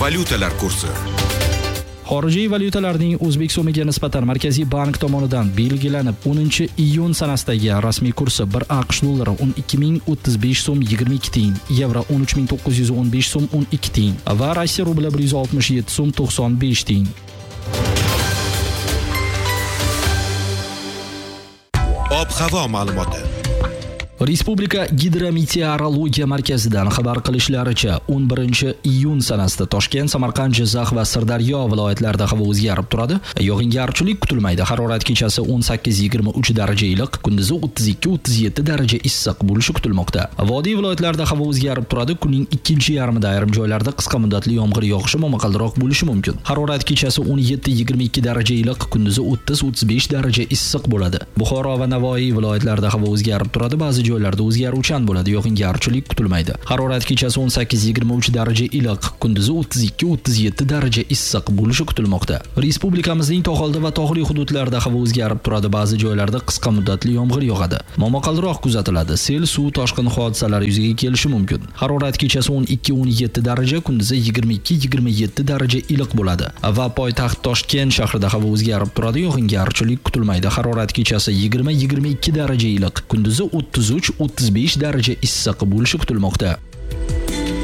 Valyutalar kursi. Xorijiy valyutalarning O'zbek so'miga nisbatan Markaziy bank tomonidan belgilanib 10-iyun sanasidagi rasmiy kursi 1 AQSh dollari 12.035 so'm 22 tiyin, yevro 13.915 so'm 12 tiyin va Rossiya rubli 167 so'm 95 tiyin. Ob-havo ma'lumoti. Respublika Gidrometeorologiya markazidan xabar qilishlaricha 11-iyun sanasida Toshkent, Samarqand, Jizzax va Sirdaryo viloyatlarida havo o'zgarib turadi. Yog'ingarchilik kutilmaydi. Harorat kechasi 18-23 daraja iliq, kunduzi 32-37 daraja issiq bo'lishi kutilmoqda. Vodiy viloyatlarida havo o'zgarib turadi. Kunning ikkinchi yarmida ayrim joylarda qisqa muddatli yomg'ir yog'ishi momaqaldiroq bo'lishi mumkin. Harorat kechasi 17-22 daraja iliq, kunduzi 30-35 daraja issiq bo'ladi. Buxoro va Navoiy viloyatlarida havo o'zgarib turadi. Ba'zi joylarda o'zgaruvchan bo'ladi, yog'ingarchilik kutilmaydi. Harorat kechasi 18-23 daraja iliq, kunduzi 32-37 daraja issiq bo'lishi kutilmoqda. Respublikamizning tog'oldi va tog'li hududlarida havo o'zgarib turadi, ba'zi joylarda qisqa muddatli yomg'ir yog'adi. Momaqaldiroq kuzatiladi. Sel, suv, toshqin hodisalari yuzaga kelishi mumkin. Harorat kechasi 12-17 daraja, kunduzi 22-27 daraja iliq bo'ladi va poytaxt Toshkent shahrida havo o'zgarib turadi, yog'ingarchilik kutilmaydi. Harorat kechasi 20-22 daraja iliq, kunduzi 33-35 daraja issiq bo'lishi kutilmoqda.